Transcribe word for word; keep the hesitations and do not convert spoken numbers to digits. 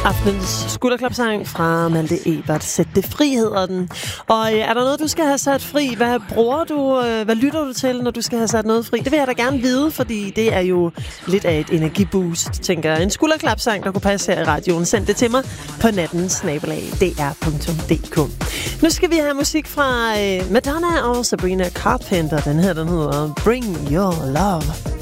Aftenens skulderklapsang fra Malte Ebert. Sæt det fri, hedder den. Og øh, er der noget, du skal have sat fri? Hvad bruger du? Øh, hvad lytter du til, når du skal have sat noget fri? Det vil jeg da gerne vide, fordi det er jo lidt af et energiboost, tænker jeg. En skulderklapsang, der kunne passe her i radioen. Send det til mig på natten snabel-a d r punktum d k. Nu skal vi have musik fra øh, Madonna og Sabrina Carpenter. Den her, den hedder Bring Your Love.